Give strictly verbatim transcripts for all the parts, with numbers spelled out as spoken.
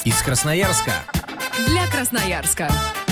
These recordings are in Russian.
Из Красноярска. Для Красноярска.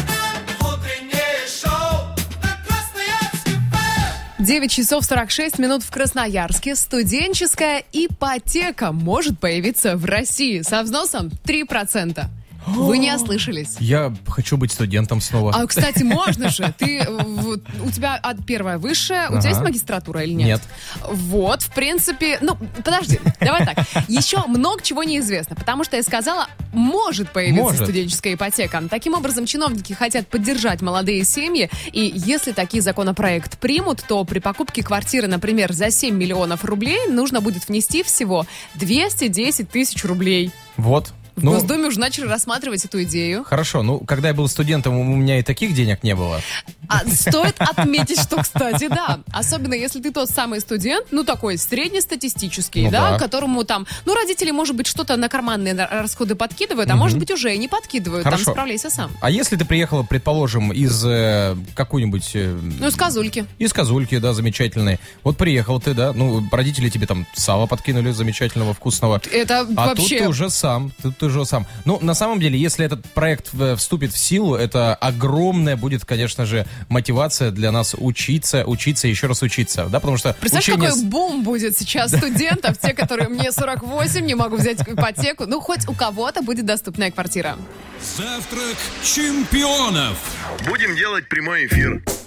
девять часов сорок шесть минут в Красноярске. Студенческая ипотека может появиться в России со взносом три процента. Вы не ослышались. Я хочу быть студентом снова. А, кстати, можно же. Ты, вот, у тебя от первая высшая. У Ага. тебя есть магистратура или нет? Нет. Вот, в принципе... Ну, подожди, давай так. Еще много чего неизвестно, потому что я сказала, может появиться Может. студенческая ипотека. Таким образом, чиновники хотят поддержать молодые семьи, и если такие законопроект примут, то при покупке квартиры, например, за семь миллионов рублей нужно будет внести всего двести десять тысяч рублей. Вот. В Ну, Госдуме уже начали рассматривать эту идею. хорошо. Ну, когда я был студентом, у меня и таких денег не было. А стоит отметить, что, кстати, да, особенно если ты тот самый студент, ну, такой среднестатистический, Ну да, да. которому там, ну, родители, может быть, что-то на карманные на- расходы подкидывают, а может быть, уже и не подкидывают, Хорошо. там справляйся сам. А если ты приехала, предположим, из э, какой-нибудь... э, Ну, из козульки. Из Козульки, да, замечательной. Вот приехал ты, да, ну, родители тебе там сала подкинули замечательного, вкусного. Это А вообще... тут ты уже сам, тут ты уже сам. Ну, на самом деле, если этот проект в- вступит в силу, это огромная будет, конечно же, мотивация для нас учиться, учиться, еще раз учиться, да, потому что Представляешь, учение... какой с- бум будет сейчас студентов, те, которые мне сорок восемь, не могу взять ипотеку. Ну, хоть у кого-то будет доступная квартира. Завтрак чемпионов. Будем делать прямой эфир.